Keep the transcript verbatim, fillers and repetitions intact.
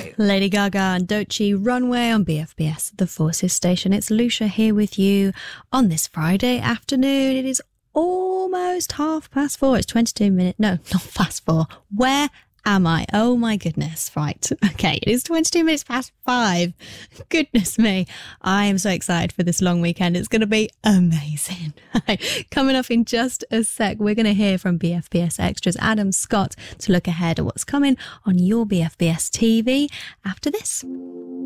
Runway. Lady Gaga and Doechii, Runway on B F B S, the Forces Station. It's Lucia here with you on this Friday afternoon. It is almost half past four. It's twenty-two minutes. No, not past four. Where am I? Oh my goodness. Right. Okay. It is twenty-two minutes past five. Goodness me. I am so excited for this long weekend. It's going to be amazing. Coming up in just a sec, we're going to hear from B F B S Extras Adam Scott to look ahead at what's coming on your B F B S T V after this.